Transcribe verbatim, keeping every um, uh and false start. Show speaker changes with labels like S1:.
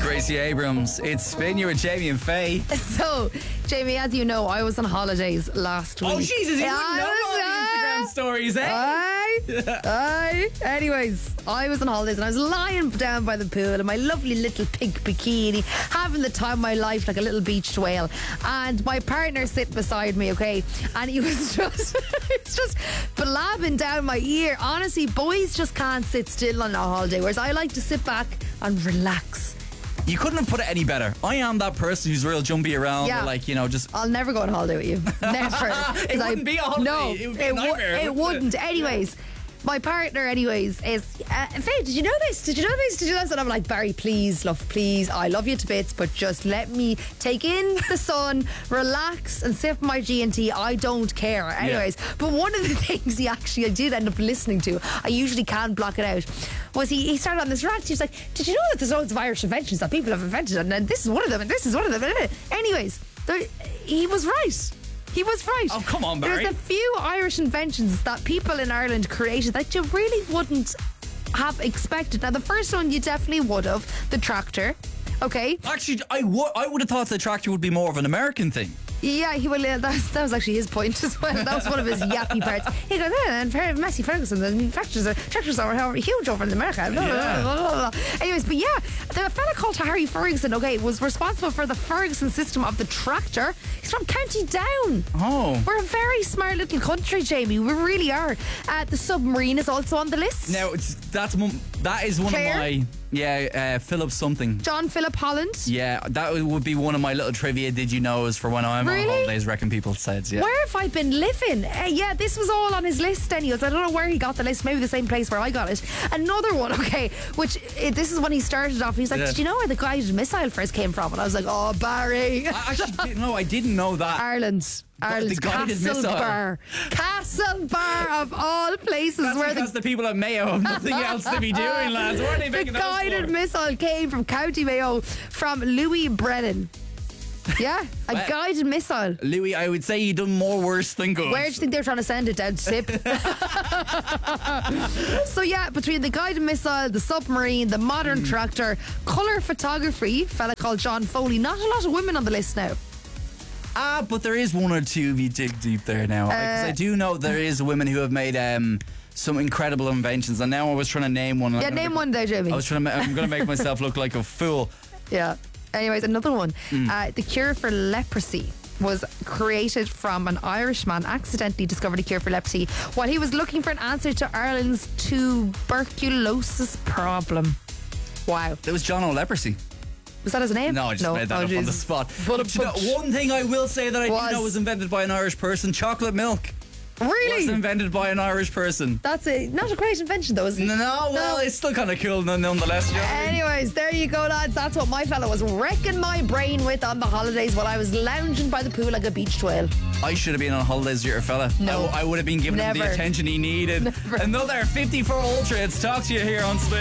S1: Gracie Abrams. It's Spin. You with Jamie and Faye.
S2: So, Jamie, as you know, I was on holidays last week.
S1: Oh, Jesus, you
S2: Yeah,
S1: wouldn't know
S2: I
S1: all the Instagram stories, eh?
S2: Aye, aye. Anyways, I was on holidays and I was lying down by the pool in my lovely little pink bikini, having the time of my life like a little beached whale. And my partner sitting beside me, okay, and he was just, it's just blabbing down my ear. Honestly, boys just can't sit still on a holiday, whereas I like to sit back and relax.
S1: You couldn't have put it any better. I am that person who's real jumpy around.
S2: Yeah.
S1: Or like, you know, just...
S2: I'll never go on holiday with you. Never.
S1: It wouldn't
S2: I,
S1: be a holiday.
S2: No,
S1: It would be a
S2: it,
S1: nightmare,
S2: it
S1: wouldn't
S2: wouldn't.
S1: it?
S2: Anyways, my partner, anyways, is... Uh, Faye, did you know this? Did you know this? Did you know this? And I'm like, Barry, please, love, please. I love you to bits, but just let me take in the sun, relax, and sip my G and T. I don't care. Anyways, yeah. But one of the things he actually I did end up listening to, I usually can't block it out, was he, he started on this rant. He was like, did you know that there's loads of Irish inventions that people have invented, and then this is one of them, and this is one of them. Anyways, there, he was right. He was right.
S1: Oh, come on, Barry.
S2: There's a few Irish inventions that people in Ireland created that you really wouldn't have expected. Now, the first one you definitely would have, the tractor. Okay.
S1: Actually, I would I would have thought the tractor would be more of an American thing.
S2: Yeah, he well, uh, that, was, that was actually his point as well. That was one of his yappy parts. He goes, yeah, and Massey Ferguson, the tractors are, tractors are huge over in America. Blah,
S1: Yeah.
S2: blah, blah, blah. Anyways, but yeah, the fella called Harry Ferguson, okay, was responsible for the Ferguson system of the tractor. He's from County Down.
S1: Oh.
S2: We're a very smart little country, Jamie. We really are. Uh, the submarine is also on the list.
S1: Now, it's, that's one- that is one
S2: Claire?
S1: of my... Yeah, uh, Philip something.
S2: John Philip Holland.
S1: Yeah, that would be one of my little trivia did you knows for when I'm
S2: Really?
S1: on holidays, reckon people said. Yeah.
S2: Where have I been living? Uh, yeah, this was all on his list anyways. I don't know where he got the list. Maybe the same place where I got it. Another one, okay, which uh, this is when he started off. He's like,
S1: Yeah.
S2: did you know where the guided missile first came from? And I was like, oh, Barry.
S1: I actually didn't know. I didn't know that.
S2: Ireland. Ireland's
S1: guided missile.
S2: Castlebar. Castlebar of all places.
S1: That's
S2: where
S1: because
S2: the,
S1: the people at Mayo have nothing else to be doing, lads. What are they
S2: the
S1: making those
S2: guided
S1: for?
S2: missile came from County Mayo from Louis Brennan. Yeah, a
S1: Well-
S2: guided missile.
S1: Louis, I would say you done more worse than good.
S2: Where do you think they were trying to send it down to Sip? So yeah, between the guided missile, the submarine, the modern
S1: Hmm.
S2: tractor, colour photography, fella called John Foley. Not a lot of women on the list now.
S1: Ah, but there is one or two if you dig deep there now. Because
S2: Uh,
S1: I do know there is women who have made um, some incredible inventions, and now I was trying to name one.
S2: Yeah, name one there, Jamie.
S1: I was trying to. Ma- I'm going to make myself look like a fool.
S2: Yeah. Anyways, another one.
S1: Hmm.
S2: Uh, the cure for leprosy was created from an Irishman accidentally discovered a cure for leprosy while he was looking for an answer to Ireland's tuberculosis problem. Wow.
S1: There was John O'Leprosy.
S2: Was that his name?
S1: No, I just made that
S2: Oh,
S1: up on the
S2: Jesus.
S1: spot.
S2: But
S1: But you know, one thing I will say that I
S2: Was-
S1: do know was invented by an Irish person: chocolate milk.
S2: Really?
S1: Was invented by an Irish person.
S2: That's a, not a great invention though, is it?
S1: No, no, well, it's still kind of cool none- nonetheless. You know what I mean?
S2: Anyways, there you go, lads. That's what my fella was wrecking my brain with on the holidays while I was lounging by the pool like a beached whale.
S1: I should have been on holidays with your fella.
S2: No.
S1: I, I would have been giving him
S2: Never.
S1: the attention he needed.
S2: Never.
S1: Another fifty-four Ultra. It's Talk to you here on Spin.